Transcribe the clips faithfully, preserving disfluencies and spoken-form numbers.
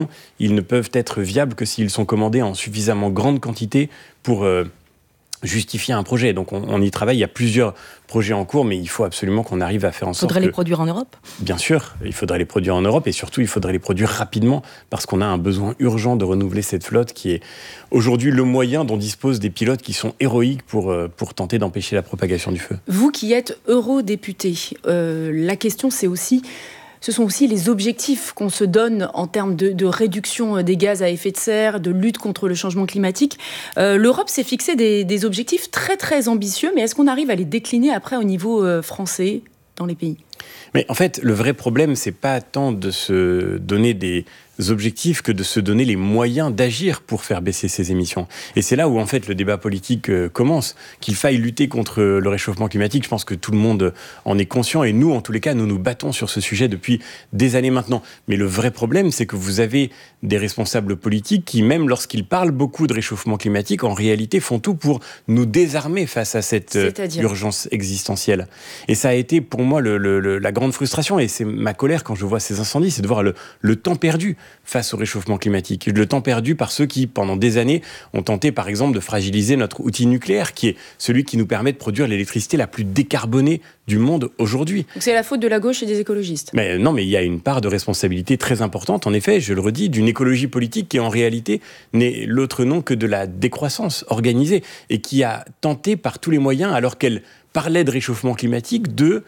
ils ne peuvent être viables que s'ils sont commandés en suffisamment grande quantité pour euh, justifier un projet. Donc on, on y travaille, il y a plusieurs projets en cours, mais il faut absolument qu'on arrive à faire en sorte que... Il faudrait les produire en Europe ? Bien sûr, il faudrait les produire en Europe et surtout il faudrait les produire rapidement parce qu'on a un besoin urgent de renouveler cette flotte qui est aujourd'hui le moyen dont disposent des pilotes qui sont héroïques pour, pour tenter d'empêcher la propagation du feu. Vous qui êtes eurodéputé, euh, la question c'est aussi... Ce sont aussi les objectifs qu'on se donne en termes de, de réduction des gaz à effet de serre, de lutte contre le changement climatique. Euh, L'Europe s'est fixé des, des objectifs très très ambitieux, mais est-ce qu'on arrive à les décliner après au niveau euh, français dans les pays ? Mais en fait, le vrai problème, c'est pas tant de se donner des objectifs que de se donner les moyens d'agir pour faire baisser ces émissions. Et c'est là où, en fait, le débat politique euh, commence. Qu'il faille lutter contre le réchauffement climatique, je pense que tout le monde en est conscient. Et nous, en tous les cas, nous nous battons sur ce sujet depuis des années maintenant. Mais le vrai problème, c'est que vous avez des responsables politiques qui, même lorsqu'ils parlent beaucoup de réchauffement climatique, en réalité font tout pour nous désarmer face à cette C'est-à-dire urgence existentielle. Et ça a été, pour moi, le, le, le, la grande frustration. Et c'est ma colère quand je vois ces incendies, c'est de voir le, le temps perdu face au réchauffement climatique. Le temps perdu par ceux qui, pendant des années, ont tenté, par exemple, de fragiliser notre outil nucléaire, qui est celui qui nous permet de produire l'électricité la plus décarbonée du monde aujourd'hui. Donc c'est la faute de la gauche et des écologistes. Mais non, mais il y a une part de responsabilité très importante, en effet, je le redis, d'une écologie politique qui, en réalité, n'est l'autre nom que de la décroissance organisée et qui a tenté par tous les moyens, alors qu'elle parlait de réchauffement climatique, de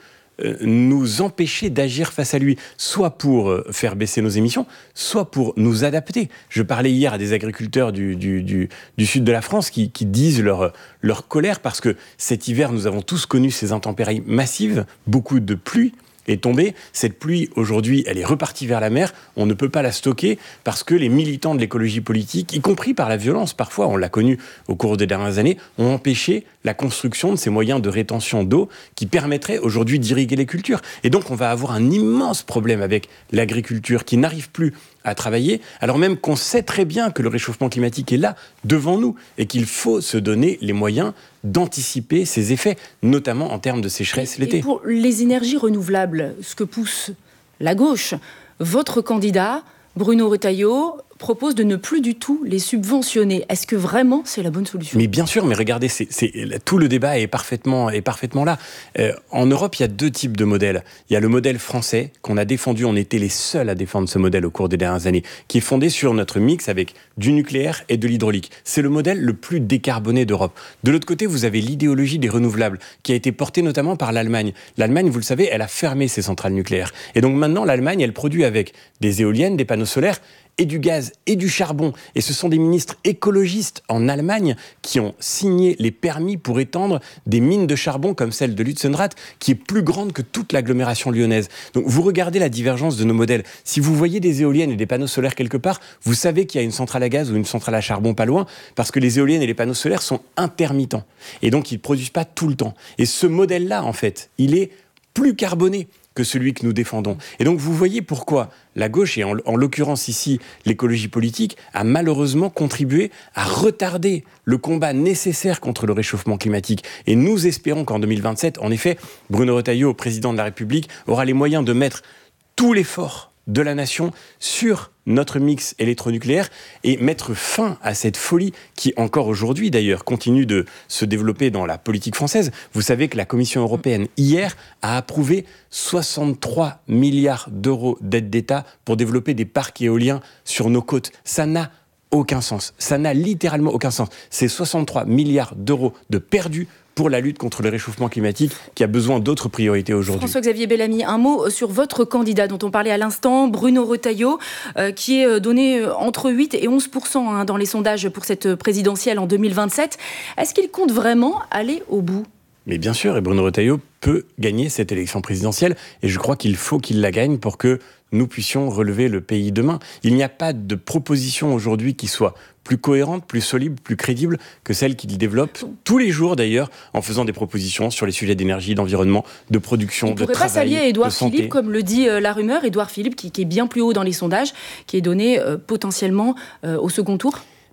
nous empêcher d'agir face à lui, soit pour faire baisser nos émissions, soit pour nous adapter. Je parlais hier à des agriculteurs du, du, du, du sud de la France qui, qui disent leur, leur colère parce que cet hiver, nous avons tous connu ces intempéries massives, beaucoup de pluie est tombée. Cette pluie, aujourd'hui, elle est repartie vers la mer. On ne peut pas la stocker parce que les militants de l'écologie politique, y compris par la violence, parfois, on l'a connu au cours des dernières années, ont empêché la construction de ces moyens de rétention d'eau qui permettraient aujourd'hui d'irriguer les cultures. Et donc, on va avoir un immense problème avec l'agriculture qui n'arrive plus à travailler, alors même qu'on sait très bien que le réchauffement climatique est là, devant nous, et qu'il faut se donner les moyens d'anticiper ses effets, notamment en termes de sécheresse l'été. Et pour les énergies renouvelables, ce que pousse la gauche, votre candidat, Bruno Retailleau, propose de ne plus du tout les subventionner. Est-ce que vraiment c'est la bonne solution ? Mais bien sûr, mais regardez, c'est, c'est, tout le débat est parfaitement, est parfaitement là. Euh, en Europe, il y a deux types de modèles. Il y a le modèle français qu'on a défendu, on était les seuls à défendre ce modèle au cours des dernières années, qui est fondé sur notre mix avec du nucléaire et de l'hydraulique. C'est le modèle le plus décarboné d'Europe. De l'autre côté, vous avez l'idéologie des renouvelables, qui a été portée notamment par l'Allemagne. L'Allemagne, vous le savez, elle a fermé ses centrales nucléaires. Et donc maintenant, l'Allemagne, elle produit avec des éoliennes, des panneaux solaires, et du gaz et du charbon. Et ce sont des ministres écologistes en Allemagne qui ont signé les permis pour étendre des mines de charbon comme celle de Lützenrath, qui est plus grande que toute l'agglomération lyonnaise. Donc vous regardez la divergence de nos modèles. Si vous voyez des éoliennes et des panneaux solaires quelque part, vous savez qu'il y a une centrale à gaz ou une centrale à charbon pas loin, parce que les éoliennes et les panneaux solaires sont intermittents. Et donc ils ne produisent pas tout le temps. Et ce modèle-là, en fait, il est plus carboné que celui que nous défendons. Et donc vous voyez pourquoi la gauche, et en, en l'occurrence ici l'écologie politique, a malheureusement contribué à retarder le combat nécessaire contre le réchauffement climatique. Et nous espérons qu'en deux mille vingt-sept, en effet, Bruno Retailleau, président de la République, aura les moyens de mettre tout l'effort de la nation sur notre mix électronucléaire et mettre fin à cette folie qui, encore aujourd'hui d'ailleurs, continue de se développer dans la politique française. Vous savez que la Commission européenne, hier, a approuvé soixante-trois milliards d'euros d'aide d'État pour développer des parcs éoliens sur nos côtes. Ça n'a aucun sens. Ça n'a littéralement aucun sens. C'est soixante-trois milliards d'euros de perdus pour la lutte contre le réchauffement climatique qui a besoin d'autres priorités aujourd'hui. François-Xavier Bellamy, un mot sur votre candidat dont on parlait à l'instant, Bruno Retailleau, euh, qui est donné entre huit et onze pour cent hein, dans les sondages pour cette présidentielle en deux mille vingt-sept. Est-ce qu'il compte vraiment aller au bout ? Mais bien sûr, et Bruno Retailleau peut gagner cette élection présidentielle, et je crois qu'il faut qu'il la gagne pour que nous puissions relever le pays demain. Il n'y a pas de proposition aujourd'hui qui soit plus cohérente, plus solide, plus crédible que celle qu'il développe tous les jours d'ailleurs, en faisant des propositions sur les sujets d'énergie, d'environnement, de production, de travail, de santé. Il ne pourrait pas s'allier à Édouard Philippe, comme le dit euh, la rumeur, Édouard Philippe qui, qui est bien plus haut dans les sondages, qui est donné euh, potentiellement euh, au second tour ?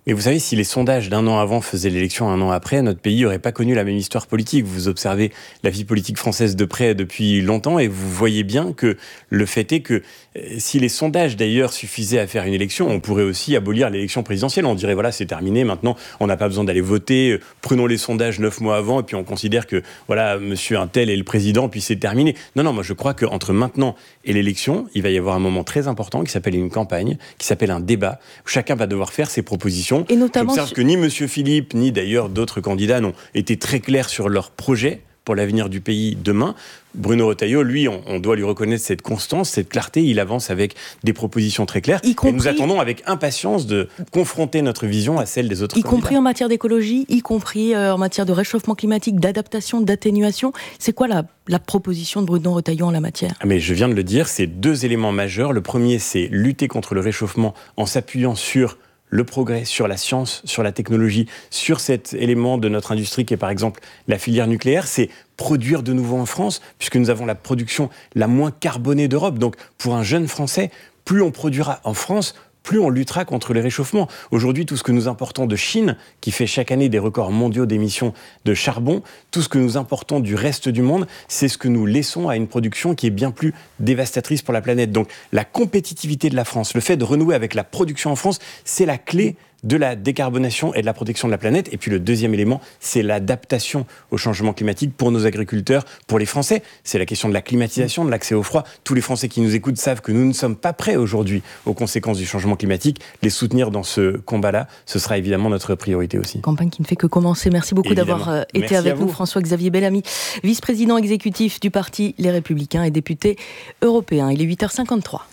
Mais vous savez, si les sondages d'un an avant faisaient l'élection un an après, notre pays n'aurait pas connu la même histoire politique. Vous observez la vie politique française de près depuis longtemps et vous voyez bien que le fait est que si les sondages d'ailleurs suffisaient à faire une élection, on pourrait aussi abolir l'élection présidentielle. On dirait voilà, c'est terminé, maintenant on n'a pas besoin d'aller voter, prenons les sondages neuf mois avant et puis on considère que voilà, monsieur un tel est le président, puis c'est terminé. Non, non, moi je crois qu'entre maintenant et l'élection, il va y avoir un moment très important qui s'appelle une campagne, qui s'appelle un débat, où chacun va devoir faire ses propositions. Et notamment, j'observe que ni M. Philippe, ni d'ailleurs d'autres candidats n'ont été très clairs sur leur projet pour l'avenir du pays demain. Bruno Retailleau, lui, on, on doit lui reconnaître cette constance, cette clarté. Il avance avec des propositions très claires. Y compris, et nous attendons avec impatience de confronter notre vision à celle des autres y candidats. Y compris en matière d'écologie, y compris euh, en matière de réchauffement climatique, d'adaptation, d'atténuation. C'est quoi la, la proposition de Bruno Retailleau en la matière ? Mais je viens de le dire, c'est deux éléments majeurs. Le premier, c'est lutter contre le réchauffement en s'appuyant sur le progrès, sur la science, sur la technologie, sur cet élément de notre industrie qui est par exemple la filière nucléaire, c'est produire de nouveau en France, puisque nous avons la production la moins carbonée d'Europe. Donc pour un jeune Français, plus on produira en France, plus on luttera contre les réchauffements. Aujourd'hui, tout ce que nous importons de Chine, qui fait chaque année des records mondiaux d'émissions de charbon, tout ce que nous importons du reste du monde, c'est ce que nous laissons à une production qui est bien plus dévastatrice pour la planète. Donc la compétitivité de la France, le fait de renouer avec la production en France, c'est la clé de la décarbonation et de la protection de la planète. Et puis le deuxième élément, c'est l'adaptation au changement climatique pour nos agriculteurs, pour les Français. C'est la question de la climatisation, de l'accès au froid. Tous les Français qui nous écoutent savent que nous ne sommes pas prêts aujourd'hui aux conséquences du changement climatique. Les soutenir dans ce combat-là, ce sera évidemment notre priorité aussi. Campagne qui ne fait que commencer. Merci beaucoup évidemment. d'avoir euh, été Merci avec nous, François-Xavier Bellamy, vice-président exécutif du parti Les Républicains et député européen. Il est huit heures cinquante-trois.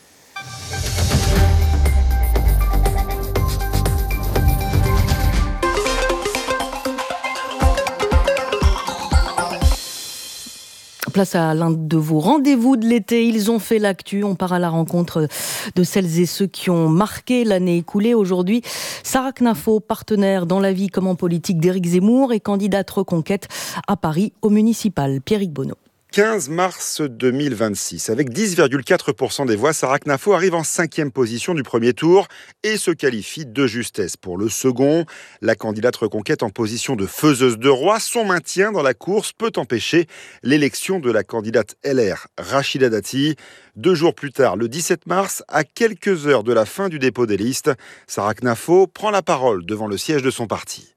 Place à l'un de vos rendez-vous de l'été. Ils ont fait l'actu. On part à la rencontre de celles et ceux qui ont marqué l'année écoulée. Aujourd'hui, Sarah Knafo, partenaire dans la vie comme en politique d'Éric Zemmour et candidate reconquête à Paris au municipal. Pierrick Bonneau. quinze mars deux mille vingt-six. Avec dix virgule quatre pour cent des voix, Sarah Knafo arrive en cinquième position du premier tour et se qualifie de justesse pour le second. La candidate reconquête en position de faiseuse de roi, son maintien dans la course peut empêcher l'élection de la candidate L R, Rachida Dati. Deux jours plus tard, le dix-sept mars, à quelques heures de la fin du dépôt des listes, Sarah Knafo prend la parole devant le siège de son parti.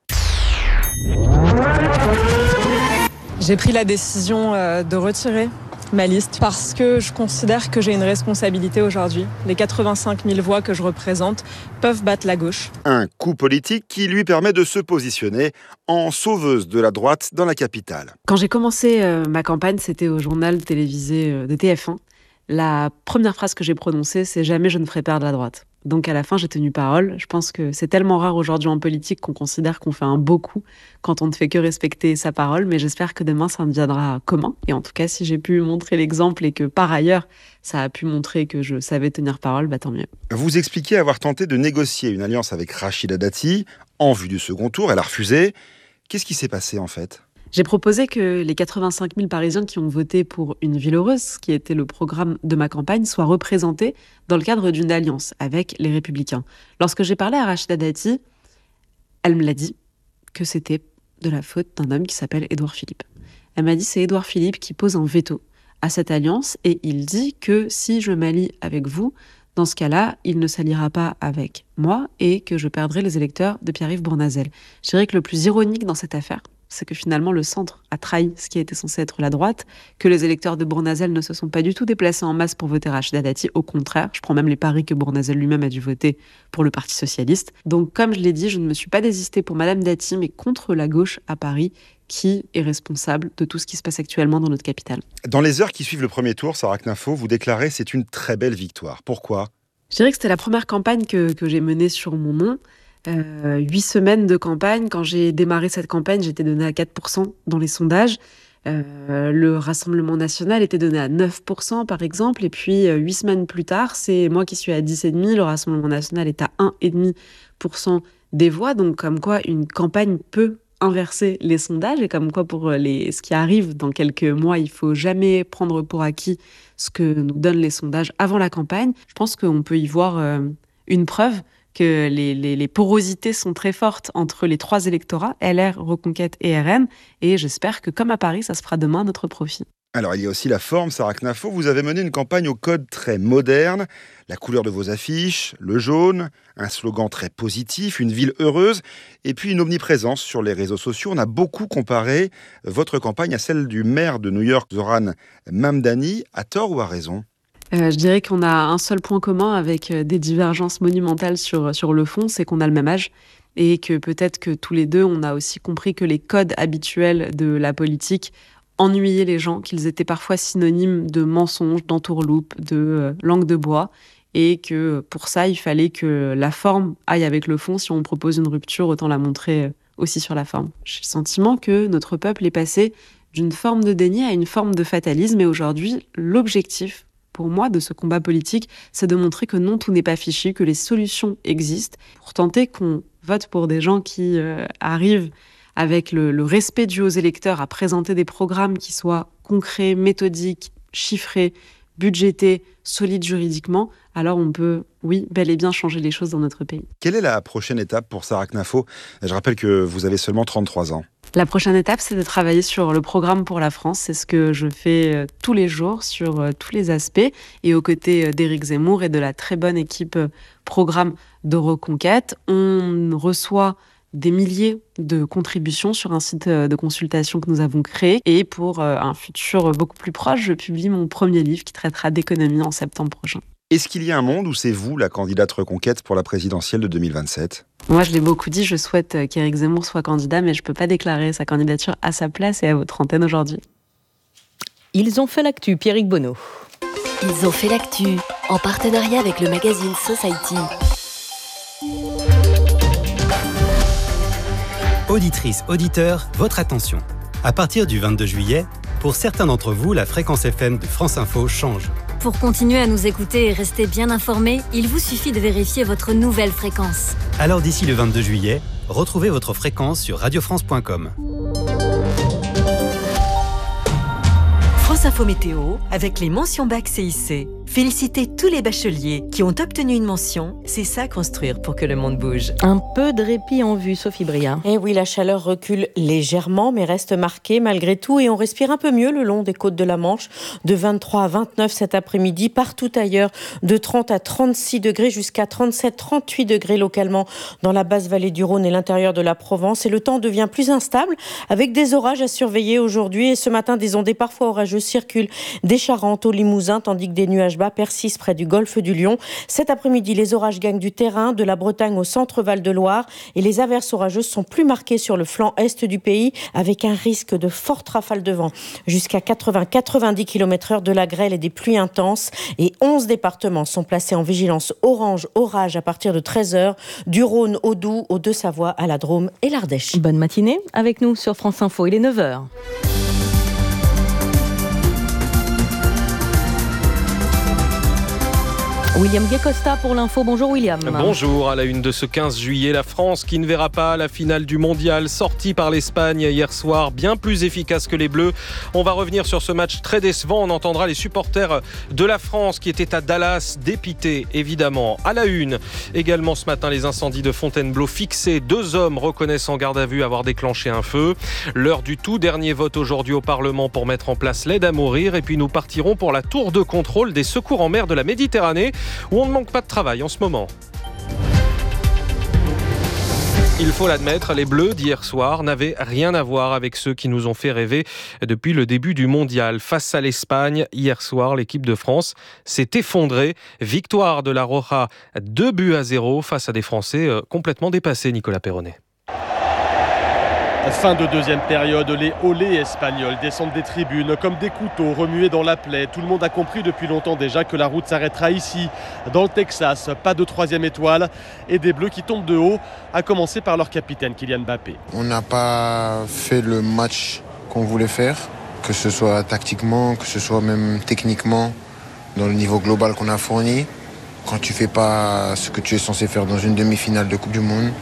J'ai pris la décision de retirer ma liste parce que je considère que j'ai une responsabilité aujourd'hui. Les quatre-vingt-cinq mille voix que je représente peuvent battre la gauche. Un coup politique qui lui permet de se positionner en sauveuse de la droite dans la capitale. Quand j'ai commencé ma campagne, c'était au journal télévisé de T F un. La première phrase que j'ai prononcée, c'est « Jamais je ne ferai perdre la droite ». Donc à la fin, j'ai tenu parole. Je pense que c'est tellement rare aujourd'hui en politique qu'on considère qu'on fait un beau coup quand on ne fait que respecter sa parole. Mais j'espère que demain, ça deviendra commun. Et en tout cas, si j'ai pu montrer l'exemple et que par ailleurs, ça a pu montrer que je savais tenir parole, bah tant mieux. Vous expliquez avoir tenté de négocier une alliance avec Rachida Dati en vue du second tour. Elle a refusé. Qu'est-ce qui s'est passé en fait ? J'ai proposé que les quatre-vingt-cinq mille Parisiens qui ont voté pour Une ville heureuse, qui était le programme de ma campagne, soient représentés dans le cadre d'une alliance avec les Républicains. Lorsque j'ai parlé à Rachida Dati, elle me l'a dit que c'était de la faute d'un homme qui s'appelle Édouard Philippe. Elle m'a dit c'est Édouard Philippe qui pose un veto à cette alliance et il dit que si je m'allie avec vous, dans ce cas-là, il ne s'alliera pas avec moi et que je perdrai les électeurs de Pierre-Yves Bournazel. Je dirais que le plus ironique dans cette affaire, c'est que finalement le centre a trahi ce qui était censé être la droite, que les électeurs de Bournazel ne se sont pas du tout déplacés en masse pour voter Rachida Dati, au contraire, je prends même les paris que Bournazel lui-même a dû voter pour le Parti Socialiste. Donc comme je l'ai dit, je ne me suis pas désistée pour Madame Dati, mais contre la gauche à Paris, qui est responsable de tout ce qui se passe actuellement dans notre capitale. Dans les heures qui suivent le premier tour, Sarah Knafo, vous déclarez « c'est une très belle victoire ». Pourquoi ? Je dirais que c'était la première campagne que, que j'ai menée sur mon nom. Euh, huit semaines de campagne. Quand j'ai démarré cette campagne, j'étais donnée à quatre pour cent dans les sondages. Euh, le Rassemblement national était donné à neuf pour cent par exemple. Et puis, euh, huit semaines plus tard, c'est moi qui suis à dix virgule cinq pour cent. Le Rassemblement national est à un virgule cinq pour cent des voix. Donc, comme quoi, une campagne peut inverser les sondages. Et comme quoi, pour les, ce qui arrive dans quelques mois, il ne faut jamais prendre pour acquis ce que nous donnent les sondages avant la campagne. Je pense qu'on peut y voir euh, une preuve que les, les, les porosités sont très fortes entre les trois électorats, L R, Reconquête et R N, et j'espère que comme à Paris, ça se fera demain à notre profit. Alors, il y a aussi la forme, Sarah Knafo. Vous avez mené une campagne au code très moderne. La couleur de vos affiches, le jaune, un slogan très positif, une ville heureuse, et puis une omniprésence sur les réseaux sociaux. On a beaucoup comparé votre campagne à celle du maire de New York, Zoran Mamdani. À tort ou à raison ? Euh, je dirais qu'on a un seul point commun avec des divergences monumentales sur, sur le fond, c'est qu'on a le même âge. Et que peut-être que tous les deux, on a aussi compris que les codes habituels de la politique ennuyer les gens, qu'ils étaient parfois synonymes de mensonges, d'entourloupe, de euh, langue de bois, et que pour ça, il fallait que la forme aille avec le fond. Si on propose une rupture, autant la montrer aussi sur la forme. J'ai le sentiment que notre peuple est passé d'une forme de déni à une forme de fatalisme, et aujourd'hui, l'objectif, pour moi, de ce combat politique, c'est de montrer que non, tout n'est pas fichu, que les solutions existent, pour tenter qu'on vote pour des gens qui euh, arrivent avec le, le respect dû aux électeurs, à présenter des programmes qui soient concrets, méthodiques, chiffrés, budgétés, solides juridiquement, alors on peut, oui, bel et bien changer les choses dans notre pays. Quelle est la prochaine étape pour Sarah Knafo ? Je rappelle que vous avez seulement trente-trois ans. La prochaine étape, c'est de travailler sur le programme pour la France. C'est ce que je fais tous les jours sur tous les aspects. Et aux côtés d'Éric Zemmour et de la très bonne équipe programme de Reconquête, on reçoit des milliers de contributions sur un site de consultation que nous avons créé. Et pour un futur beaucoup plus proche, je publie mon premier livre qui traitera d'économie en septembre prochain. Est-ce qu'il y a un monde où c'est vous, la candidate Reconquête pour la présidentielle de deux mille vingt-sept ? Moi, je l'ai beaucoup dit, je souhaite qu'Éric Zemmour soit candidat, mais je ne peux pas déclarer sa candidature à sa place et à votre antenne aujourd'hui. Ils ont fait l'actu, Pierrick Bonneau. Ils ont fait l'actu, en partenariat avec le magazine Society. Auditrices, auditeurs, votre attention. À partir du vingt-deux juillet, pour certains d'entre vous, la fréquence F M de France Info change. Pour continuer à nous écouter et rester bien informés, il vous suffit de vérifier votre nouvelle fréquence. Alors d'ici le vingt-deux juillet, retrouvez votre fréquence sur radio france point com. France Info Météo, avec les mentions bac C I C. Félicitez tous les bacheliers qui ont obtenu une mention. C'est ça construire pour que le monde bouge. Un peu de répit en vue, Sophie Bria. Et oui, la chaleur recule légèrement, mais reste marquée malgré tout. Et on respire un peu mieux le long des côtes de la Manche. De vingt-trois à vingt-neuf cet après-midi. Partout ailleurs, de trente à trente-six degrés jusqu'à trente-sept à trente-huit degrés localement dans la basse vallée du Rhône et l'intérieur de la Provence. Et le temps devient plus instable avec des orages à surveiller aujourd'hui. Et ce matin, des ondées parfois orageuses circulent des Charentes au Limousin, tandis que des nuages bas persistent près du golfe du Lion. Cet après-midi, les orages gagnent du terrain de la Bretagne au centre Val-de-Loire et les averses orageuses sont plus marquées sur le flanc est du pays avec un risque de fortes rafales de vent jusqu'à quatre-vingts à quatre-vingt-dix kilomètres heure, de la grêle et des pluies intenses. Et onze départements sont placés en vigilance orange orage à partir de treize heures, du Rhône au Doubs, aux Deux-Savoie, à la Drôme et l'Ardèche. Bonne matinée avec nous sur France Info, il est neuf heures. William Guécosta pour l'info. Bonjour William. Bonjour. À la une de ce quinze juillet, la France qui ne verra pas la finale du mondial, sortie par l'Espagne hier soir, bien plus efficace que les Bleus. On va revenir sur ce match très décevant. On entendra les supporters de la France qui étaient à Dallas, dépités évidemment. À la une, également ce matin, les incendies de Fontainebleau fixés. Deux hommes reconnaissent en garde à vue avoir déclenché un feu. L'heure du tout dernier vote aujourd'hui au Parlement pour mettre en place l'aide à mourir. Et puis nous partirons pour la tour de contrôle des secours en mer de la Méditerranée, où on ne manque pas de travail en ce moment. Il faut l'admettre, les Bleus d'hier soir n'avaient rien à voir avec ceux qui nous ont fait rêver depuis le début du mondial. Face à l'Espagne, hier soir, l'équipe de France s'est effondrée. Victoire de la Roja, deux buts à zéro face à des Français complètement dépassés, Nicolas Perronnet. Fin de deuxième période, les olés espagnols descendent des tribunes comme des couteaux remués dans la plaie. Tout le monde a compris depuis longtemps déjà que la route s'arrêtera ici, dans le Texas. Pas de troisième étoile et des Bleus qui tombent de haut, à commencer par leur capitaine Kylian Mbappé. On n'a pas fait le match qu'on voulait faire, que ce soit tactiquement, que ce soit même techniquement, dans le niveau global qu'on a fourni. Quand tu ne fais pas ce que tu es censé faire dans une demi-finale de Coupe du Monde,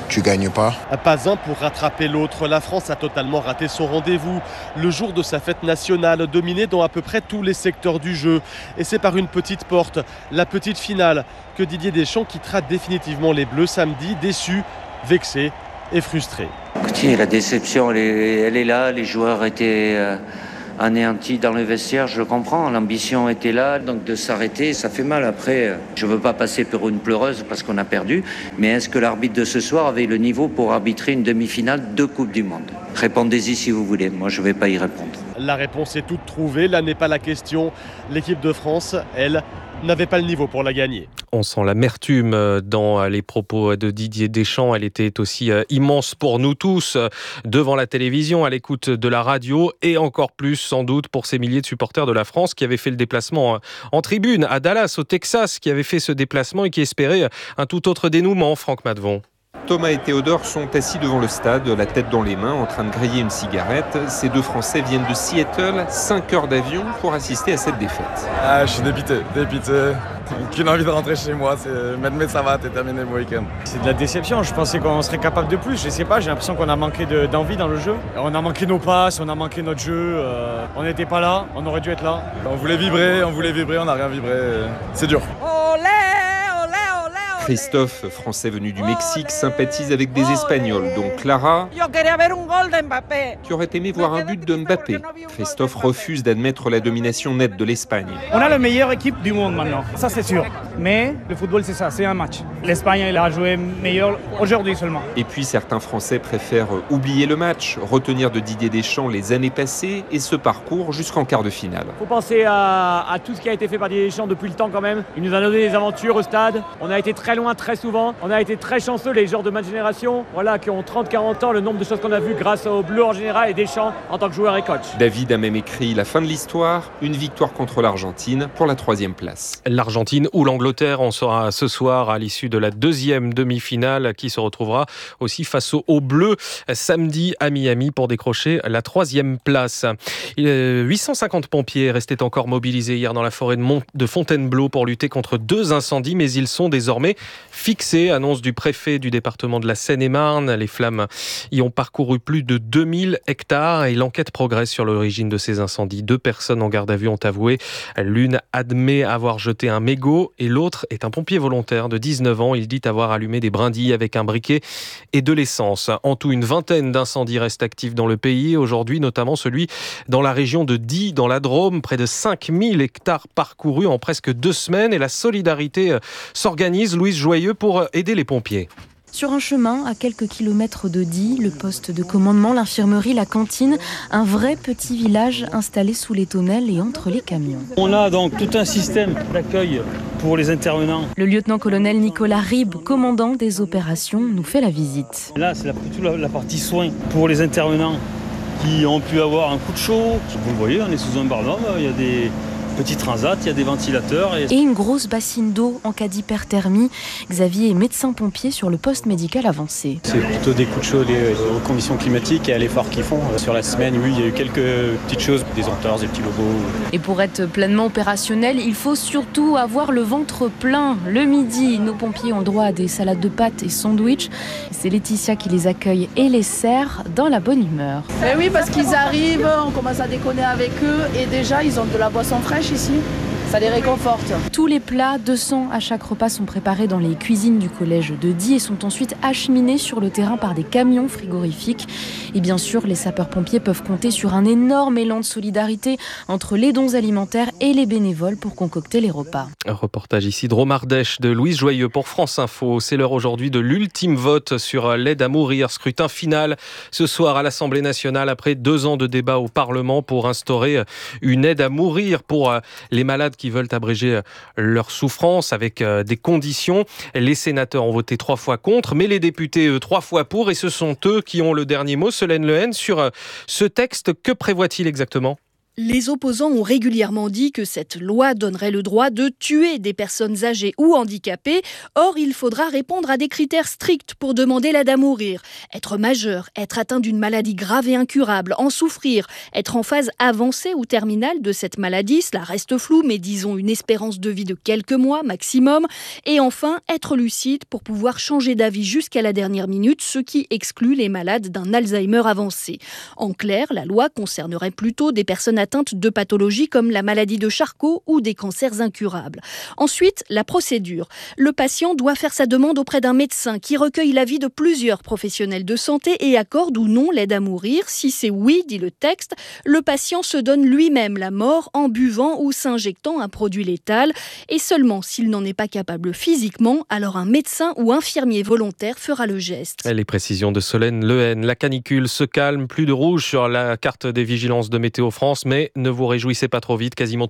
tu gagnes pas. Pas un pour rattraper l'autre. La France a totalement raté son rendez-vous. Le jour de sa fête nationale, dominée dans à peu près tous les secteurs du jeu. Et c'est par une petite porte, la petite finale, que Didier Deschamps quittera définitivement les Bleus samedi, déçu, vexé et frustré. Écoutez, la déception, elle est, elle est là. Les joueurs étaient euh, anéantis dans le vestiaire, je le comprends. L'ambition était là, donc de s'arrêter, ça fait mal. Après, je ne veux pas passer pour une pleureuse parce qu'on a perdu. Mais est-ce que l'arbitre de ce soir avait le niveau pour arbitrer une demi-finale de Coupe du Monde ? Répondez-y si vous voulez. Moi, je ne vais pas y répondre. La réponse est toute trouvée. Là n'est pas la question. L'équipe de France, elle, n'avait pas le niveau pour la gagner. On sent l'amertume dans les propos de Didier Deschamps. Elle était aussi immense pour nous tous, devant la télévision, à l'écoute de la radio, et encore plus sans doute pour ces milliers de supporters de la France qui avaient fait le déplacement en tribune à Dallas, au Texas, qui avaient fait ce déplacement et qui espéraient un tout autre dénouement. Franck Madvon. Thomas et Théodore sont assis devant le stade, la tête dans les mains, en train de griller une cigarette. Ces deux Français viennent de Seattle, cinq heures d'avion pour assister à cette défaite. Ah, je suis dépité, dépité. Qu'une envie de rentrer chez moi, c'est mais ça va, t'es terminé le week-end. C'est de la déception, je pensais qu'on serait capable de plus, je sais pas, j'ai l'impression qu'on a manqué de, d'envie dans le jeu. On a manqué nos passes, on a manqué notre jeu, euh, on n'était pas là, on aurait dû être là. On voulait vibrer, on voulait vibrer, on n'a rien vibré, c'est dur. Olé, olé, olé. Christophe, français venu du Mexique, sympathise avec des Espagnols, dont Clara, qui aurait aimé voir un but de Mbappé. Christophe refuse d'admettre la domination nette de l'Espagne. On a la meilleure équipe du monde maintenant, ça c'est sûr. Mais le football c'est ça, c'est un match. L'Espagne elle a joué meilleur aujourd'hui seulement. Et puis certains Français préfèrent oublier le match, retenir de Didier Deschamps les années passées et ce parcours jusqu'en quart de finale. Il faut penser à, à tout ce qui a été fait par Didier Deschamps depuis le temps quand même. Il nous a donné des aventures au stade, on a été très loin très souvent, on a été très chanceux les joueurs de ma génération, voilà, qui ont trente quarante ans, le nombre de choses qu'on a vues grâce aux Bleus en général et Deschamps en tant que joueur et coach. David a même écrit la fin de l'histoire, une victoire contre l'Argentine pour la troisième place. L'Argentine ou l'Angleterre, on saura ce soir à l'issue de la deuxième demi-finale qui se retrouvera aussi face aux Bleus samedi à Miami pour décrocher la troisième place. huit cent cinquante pompiers restaient encore mobilisés hier dans la forêt de, Mont- de Fontainebleau pour lutter contre deux incendies, mais ils sont désormais fixés, annonce du préfet du département de la Seine-et-Marne. Les flammes y ont parcouru plus de deux mille hectares et l'enquête progresse sur l'origine de ces incendies. Deux personnes en garde à vue ont avoué. L'une admet avoir jeté un mégot et l'autre est un pompier volontaire de dix-neuf ans. Il dit avoir allumé des brindilles avec un briquet et de l'essence. En tout, une vingtaine d'incendies restent actifs dans le pays aujourd'hui, notamment celui dans la région de Die, dans la Drôme. Près de cinq mille hectares parcourus en presque deux semaines et la solidarité s'organise, Louise Joyeux, pour aider les pompiers. Sur un chemin, à quelques kilomètres de Die, le poste de commandement, l'infirmerie, la cantine, un vrai petit village installé sous les tonnelles et entre les camions. On a donc tout un système d'accueil pour les intervenants. Le lieutenant-colonel Nicolas Ribes, commandant des opérations, nous fait la visite. Là, c'est la, toute la, la partie soins pour les intervenants qui ont pu avoir un coup de chaud. Vous le voyez, on est sous un barnum, il y a des petits transats, il y a des ventilateurs. Et... et une grosse bassine d'eau en cas d'hyperthermie. Xavier est médecin-pompier sur le poste médical avancé. C'est plutôt des coups de chaud liés aux conditions climatiques et à l'effort qu'ils font. Sur la semaine, oui, il y a eu quelques petites choses, des entorses, des petits logos. Et pour être pleinement opérationnel, il faut surtout avoir le ventre plein. Le midi, nos pompiers ont droit à des salades de pâtes et sandwichs. C'est Laetitia qui les accueille et les sert dans la bonne humeur. Mais oui, parce qu'ils arrivent, on commence à déconner avec eux et déjà, ils ont de la boisson fraîche ici. Ça les réconforte. Tous les plats, deux cents à chaque repas, sont préparés dans les cuisines du collège de Die et sont ensuite acheminés sur le terrain par des camions frigorifiques. Et bien sûr, les sapeurs-pompiers peuvent compter sur un énorme élan de solidarité entre les dons alimentaires et les bénévoles pour concocter les repas. Un reportage ici de Romardèche de Louise Joyeux pour France Info. C'est l'heure aujourd'hui de l'ultime vote sur l'aide à mourir. Scrutin final ce soir à l'Assemblée nationale après deux ans de débat au Parlement pour instaurer une aide à mourir pour les malades qui veulent abréger leur souffrance avec des conditions. Les sénateurs ont voté trois fois contre, mais les députés, eux, trois fois pour, et ce sont eux qui ont le dernier mot. Solène Lehen, sur ce texte, que prévoit-il exactement ? Les opposants ont régulièrement dit que cette loi donnerait le droit de tuer des personnes âgées ou handicapées. Or, il faudra répondre à des critères stricts pour demander l'aide à mourir. Être majeur, être atteint d'une maladie grave et incurable, en souffrir, être en phase avancée ou terminale de cette maladie, cela reste flou, mais disons une espérance de vie de quelques mois maximum. Et enfin, être lucide pour pouvoir changer d'avis jusqu'à la dernière minute, ce qui exclut les malades d'un Alzheimer avancé. En clair, la loi concernerait plutôt des personnes atteintes de pathologies comme la maladie de Charcot ou des cancers incurables. Ensuite, la procédure. Le patient doit faire sa demande auprès d'un médecin qui recueille l'avis de plusieurs professionnels de santé et accorde ou non l'aide à mourir. Si c'est oui, dit le texte, le patient se donne lui-même la mort en buvant ou s'injectant un produit létal. Et seulement s'il n'en est pas capable physiquement, alors un médecin ou infirmier volontaire fera le geste. Les précisions de Solène Lehen. La canicule se calme, plus de rouge sur la carte des vigilances de Météo France, mais ne vous réjouissez pas trop vite. Quasiment